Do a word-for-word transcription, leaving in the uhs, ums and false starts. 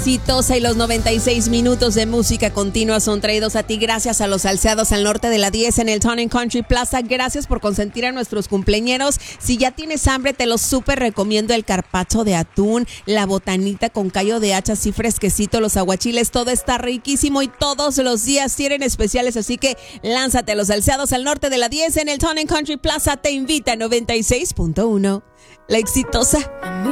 Exitosa, y los noventa y seis minutos de música continua son traídos a ti gracias a los Salseados al norte de la diez en el Town and Country Plaza. Gracias por consentir a nuestros cumpleañeros. Si ya tienes hambre, te lo súper recomiendo: el carpaccio de atún, la botanita con callo de hacha así fresquecito, los aguachiles, todo está riquísimo y todos los días tienen especiales, así que lánzate a los Salseados al norte de la diez en el Town and Country Plaza. Te invita a noventa y seis punto uno. La Exitosa.